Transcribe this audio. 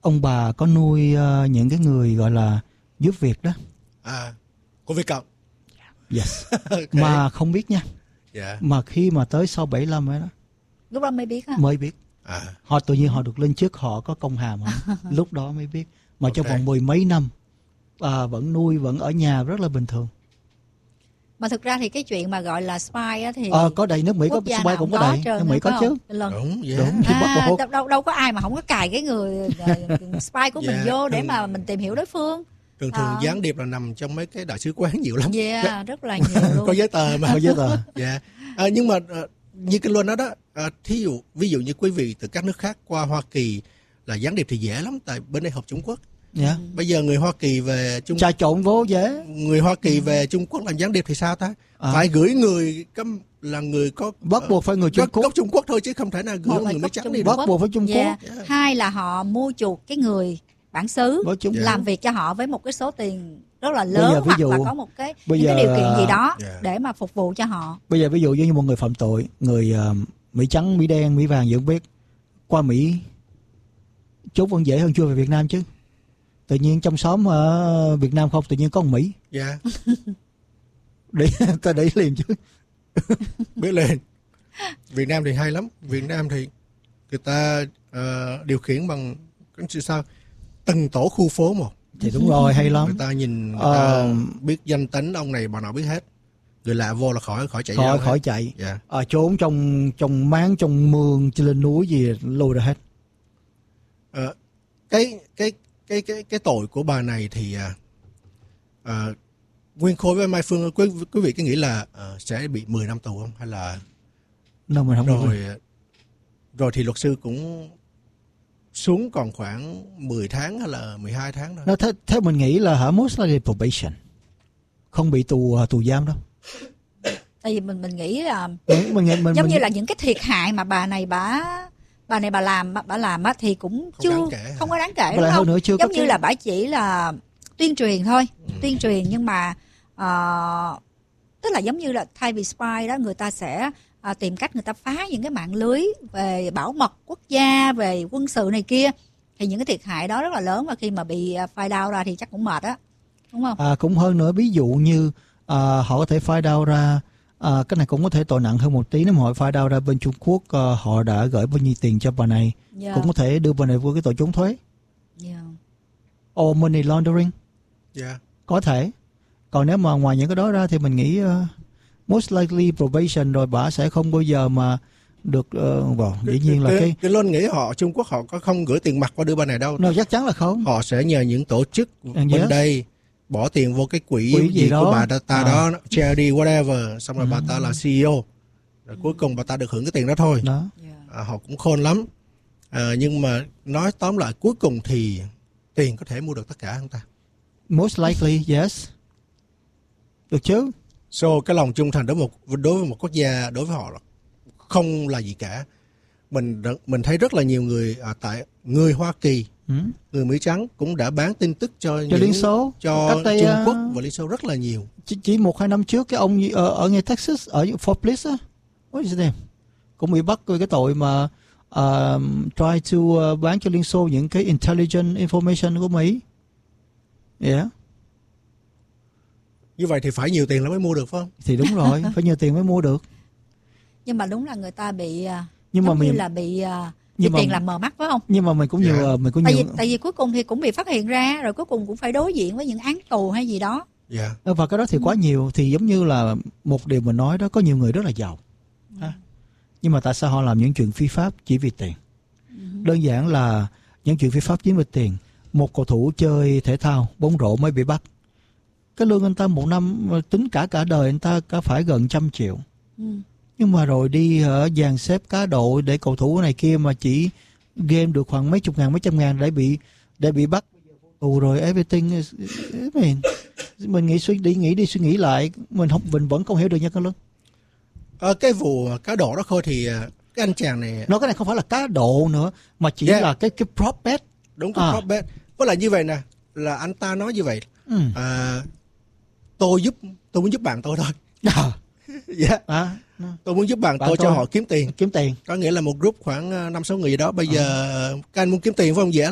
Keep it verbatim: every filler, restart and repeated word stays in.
ông bà có nuôi uh, những cái người gọi là giúp việc đó. À, của Việt Cộng. Yes. Okay. Mà không biết nha. Yeah. Mà khi mà tới sau bảy mươi lăm ấy đó, lúc đó mới biết á. Mới biết. À. Họ tự nhiên họ được lên chức, họ có công hàm họ. Lúc đó mới biết. Mà okay. trong vòng mười mấy năm à, vẫn nuôi, vẫn ở nhà rất là bình thường. Mà thực ra thì cái chuyện mà gọi là spy á thì à, có đầy, nước Mỹ có spy cũng có đầy, nước Mỹ có chứ. Đúng, yeah. Đúng. À, đâu, đâu đâu có ai mà không có cài cái người spy của mình yeah. vô để mà mình tìm hiểu đối phương. Thường thường à. gián điệp là nằm trong mấy cái đại sứ quán nhiều lắm. Yeah, rất là nhiều luôn. Có giấy tờ mà. Có giấy tờ. Yeah. À, nhưng mà như cái luôn đó đó, à, thí dụ ví dụ như quý vị từ các nước khác qua Hoa Kỳ là gián điệp thì dễ lắm, tại bên đây học Trung Quốc. Yeah. Bây giờ người Hoa Kỳ về Trung trà trộn vô dễ. Người Hoa Kỳ về Trung Quốc làm gián điệp thì sao ta? À. Phải gửi người cấm là người có bắt buộc phải người Trung Quốc. Gốc Trung Quốc thôi chứ không thể nào gửi người Mỹ trắng đi. Bắt buộc phải Trung Quốc. Yeah. Yeah. Hai là họ mua chuộc cái người bản xứ làm yeah. việc cho họ với một cái số tiền rất là lớn, giờ, hoặc dụ, là có một cái những giờ, cái điều kiện gì đó yeah. để mà phục vụ cho họ. Bây giờ ví dụ như một người phạm tội, người uh, Mỹ trắng, Mỹ đen, Mỹ vàng gì không biết, qua Mỹ trốn vẫn dễ hơn chưa về Việt Nam chứ. Tự nhiên trong xóm ở Việt Nam không, tự nhiên có một Mỹ. Dạ. Để ta đẩy liền chứ. Biết lên. Việt Nam thì hay lắm. Việt Nam thì người ta uh, điều khiển bằng cái sao từng tổ khu phố một. Thì đúng rồi, hay lắm. Người ta nhìn, người ta uh, biết danh tính ông này bà nào biết hết. Người lạ vô là khỏi khỏi chạy khỏi ra khỏi chạy. Yeah. À, trốn trong trong máng, trong mương, trên núi gì lùi ra hết. Uh, cái cái cái cái cái tội của bà này thì uh, uh, Nguyên Khôi với Mai Phương, quý quý vị có nghĩ là uh, sẽ bị mười năm tù không, hay là no, mình không rồi biết. Rồi thì luật sư cũng xuống còn khoảng mười tháng hay là mười hai tháng thôi. No, theo, theo mình nghĩ là hả, most likely probation, không bị tù tù giam đâu. Tại vì mình mình nghĩ là mình, mình, mình, giống mình, như là những cái thiệt hại mà bà này bà bà này bà làm bà làm á thì cũng không chưa kể, không có đáng kể, đúng không? Nữa chưa giống như cái... là bà chỉ là tuyên truyền thôi, ừ. tuyên truyền, nhưng mà uh, tức là giống như là thay vì spy đó, người ta sẽ uh, tìm cách người ta phá những cái mạng lưới về bảo mật quốc gia, về quân sự này kia, thì những cái thiệt hại đó rất là lớn, và khi mà bị uh, find out ra thì chắc cũng mệt á, đúng không? À, cũng hơn nữa, ví dụ như uh, họ có thể find out ra. À, cái này cũng có thể tội nặng hơn một tí. Nếu mà họ find out ra bên Trung Quốc uh, họ đã gửi bao nhiêu tiền cho bà này, yeah. cũng có thể đưa bà này vô cái tội trốn thuế, yeah. or money laundering, yeah. có thể. Còn nếu mà ngoài những cái đó ra thì mình nghĩ uh, most likely probation, rồi bà sẽ không bao giờ mà được uh, vào. Dĩ nhiên là cái cái cái luôn nghĩ họ Trung Quốc họ có không gửi tiền mặt qua đưa bà này đâu. No, chắc chắn là không. Họ sẽ nhờ những tổ chức And bên yes. đây bỏ tiền vô cái quỹ, quỹ gì, gì đó. của bà ta, ta à. đó, charity whatever, xong rồi ừ. bà ta là xê e ô, rồi cuối cùng bà ta được hưởng cái tiền đó thôi. Đó. À, họ cũng khôn lắm. À, nhưng mà nói tóm lại cuối cùng thì tiền có thể mua được tất cả không ta? Most likely yes. Được chứ. So cái lòng trung thành đối với một đối với một quốc gia, đối với họ là không là gì cả. Mình mình thấy rất là nhiều người à, tại người Hoa Kỳ, ừ. người Mỹ trắng cũng đã bán tin tức cho, cho những, Liên Xô, cho tay, Trung Quốc và Liên Xô rất là nhiều. Chỉ, chỉ một hai năm trước cái ông ở, ở ngay Texas, ở Fort Bliss á, what is his name, cũng bị bắt với cái tội mà uh, try to uh, bán cho Liên Xô những cái intelligent information của Mỹ. Yeah. Như vậy thì phải nhiều tiền lắm mới mua được phải không? Thì đúng rồi, phải nhiều tiền mới mua được. Nhưng mà đúng là người ta bị nhưng mà mình, mình như là bị bị tiền làm mờ mắt phải không? Nhưng mà mình cũng nhiều yeah. mình cũng tại nhiều vì tại vì cuối cùng thì cũng bị phát hiện ra, rồi cuối cùng cũng phải đối diện với những án tù hay gì đó. Yeah. Và cái đó thì quá nhiều. Thì giống như là một điều mình nói đó, có nhiều người rất là giàu, ừ. nhưng mà tại sao họ làm những chuyện phi pháp chỉ vì tiền? Ừ. Đơn giản là những chuyện phi pháp chỉ vì tiền. Một cầu thủ chơi thể thao bóng rổ mới bị bắt, cái lương anh ta một năm tính cả cả đời anh ta cả phải gần trăm triệu, ừ. nhưng mà rồi đi ở dàn xếp cá độ để cầu thủ này kia mà chỉ game được khoảng mấy chục ngàn mấy trăm ngàn để bị để bị bắt tù rồi everything. Mình mình nghĩ suy đi nghĩ đi suy nghĩ lại, mình không mình vẫn không hiểu được nha con Lương. Ờ, cái vụ cá độ đó thôi thì cái anh chàng này nó cái này không phải là cá độ nữa mà chỉ yeah. là cái cái prop bet. Đúng, cái à. prop bet. Có là như vậy nè, là anh ta nói như vậy, ừ. à, tôi giúp tôi muốn giúp bạn tôi thôi. À. Yeah. À. Tôi muốn giúp bạn, bạn tôi, tôi cho họ kiếm tiền. Kiếm tiền. Có nghĩa là một group khoảng năm sáu người gì đó. Bây giờ à. các anh muốn kiếm tiền phải không, dễ